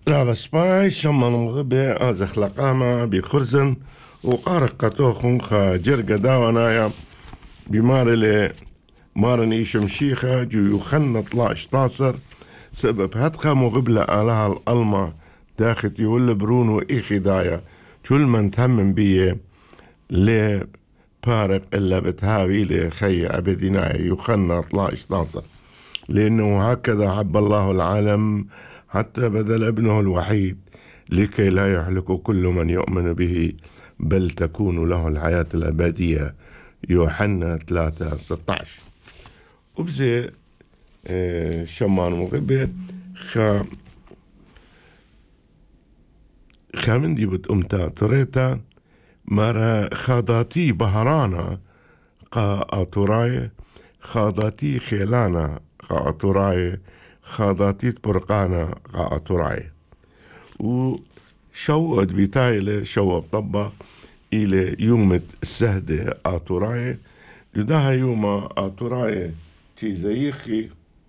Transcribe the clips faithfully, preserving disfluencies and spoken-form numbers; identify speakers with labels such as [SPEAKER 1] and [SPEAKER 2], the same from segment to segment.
[SPEAKER 1] لا بس باي شما مغبي ازخ لقامة بخرزن وقارق قطوخن خا جرقة داونايا بمار لي مارني شمشيخة جو يخن طلاش طاصر سبب هتخا مغبلة آلها الألمة داخت يول برونو إيخي دايا كل من تهمم بيه لي بارق إلا بتهاوي لي خي أبديناي يخن طلاش طاصر لأنه هكذا حب الله العالم حتى بذل ابنه الوحيد لكي لا يهلك كل من يؤمن به بل تكون له الحياة الأبدية. يوحنا ثلاثة ستة عشر. وبزي اه شمان مغبر خا خامن دي بتأمتا تريتا مرا خاضاتي بهرانا قا أطراي خاضاتي خيلانا قا أطراي خاضاتي برقانا قا أطراي وشوقت بتايلة شوق طبا إلى يوم السهدة أطراي جداها يوم أطراي تي زيخي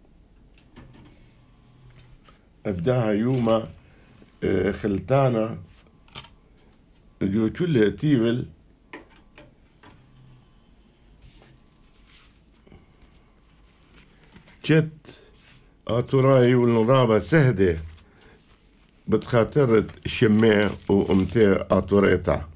[SPEAKER 1] أبداها يوم خلتانا جو كل تيبل جت أطراي والنرابة سهدة بتخاطرت شمي وأمتي أطريتا